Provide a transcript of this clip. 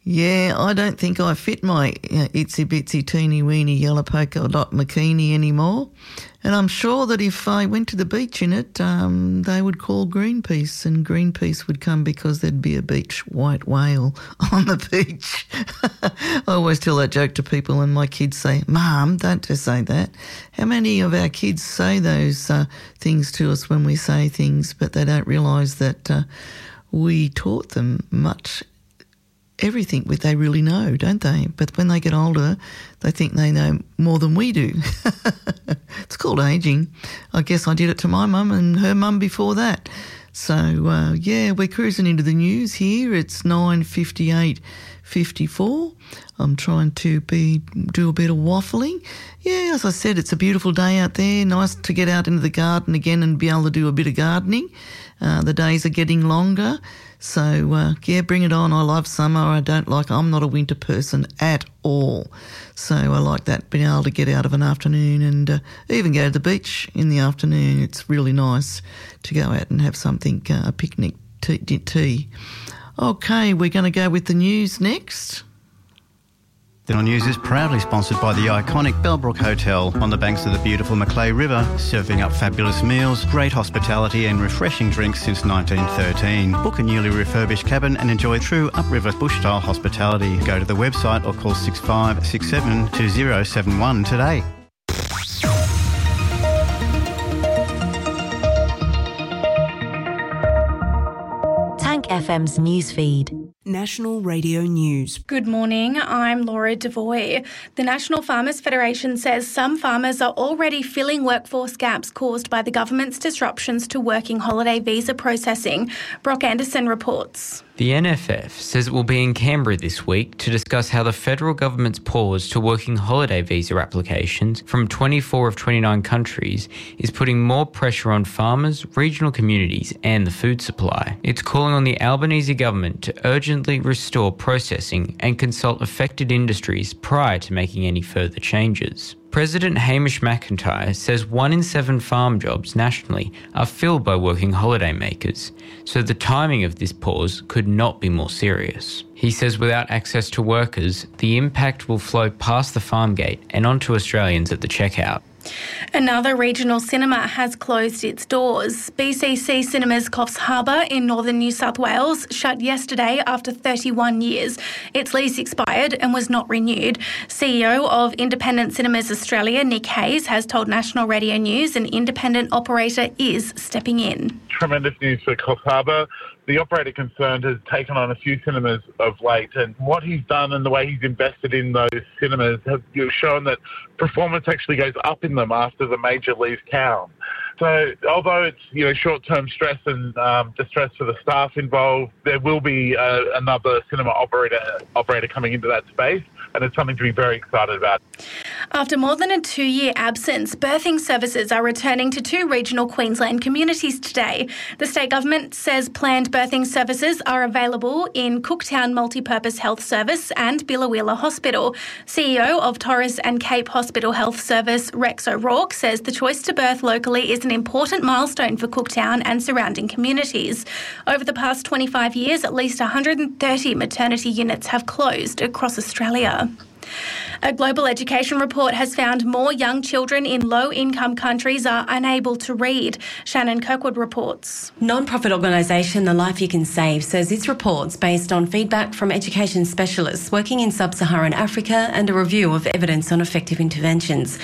Yeah, I don't think I fit my itsy bitsy teeny weeny yellow polka dot bikini anymore. And I'm sure that if I went to the beach in it, they would call Greenpeace, and Greenpeace would come because there'd be a beach white whale on the beach. I always tell that joke to people and my kids say, Mum, don't just say that. How many of our kids say those things to us when we say things, but they don't realise that we taught them everything they really know, don't they? But when they get older, they think they know more than we do. It's called ageing. I guess I did it to my mum and her mum before that. So, we're cruising into the news here. It's 9:58:54. I'm trying to do a bit of waffling. Yeah, as I said, it's a beautiful day out there. Nice to get out into the garden again and be able to do a bit of gardening. The days are getting longer. So, bring it on. I love summer. I'm not a winter person at all. So I like that, being able to get out of an afternoon and even go to the beach in the afternoon. It's really nice to go out and have something, a picnic tea. Okay, we're going to go with the news next. The news is proudly sponsored by the iconic Bellbrook Hotel on the banks of the beautiful Macleay River, serving up fabulous meals, great hospitality and refreshing drinks since 1913. Book a newly refurbished cabin and enjoy true upriver bush-style hospitality. Go to the website or call 6567 2071 today. Tank FM's newsfeed. National Radio News. Good morning, I'm Laura Devoy. The National Farmers Federation says some farmers are already filling workforce gaps caused by the government's disruptions to working holiday visa processing. Brock Anderson reports. The NFF says it will be in Canberra this week to discuss how the federal government's pause to working holiday visa applications from 24 of 29 countries is putting more pressure on farmers, regional communities and the food supply. It's calling on the Albanese government to urgently restore processing and consult affected industries prior to making any further changes. President Hamish McIntyre says 1 in 7 farm jobs nationally are filled by working holiday makers, so the timing of this pause could not be more serious. He says without access to workers, the impact will flow past the farm gate and onto Australians at the checkout. Another regional cinema has closed its doors. BCC Cinemas Coffs Harbour in northern New South Wales shut yesterday after 31 years. Its lease expired and was not renewed. CEO of Independent Cinemas Australia, Nick Hayes, has told National Radio News an independent operator is stepping in. Tremendous news for Coffs Harbour. The operator concerned has taken on a few cinemas of late, and what he's done and the way he's invested in those cinemas have shown that performance actually goes up in them after the major leaves town. So although it's short-term stress and distress for the staff involved, there will be another cinema operator coming into that space, and it's something to be very excited about. After more than a 2-year absence, birthing services are returning to 2 regional Queensland communities today. The state government says planned birthing services are available in Cooktown Multipurpose Health Service and Billawheeler Hospital. CEO of Torres and Cape Hospital Health Service, Rex O'Rourke, says the choice to birth locally is an important milestone for Cooktown and surrounding communities. Over the past 25 years, at least 130 maternity units have closed across Australia. A global education report has found more young children in low-income countries are unable to read. Shannon Kirkwood reports. Non-profit organisation The Life You Can Save says its report's based on feedback from education specialists working in sub-Saharan Africa and a review of evidence on effective interventions.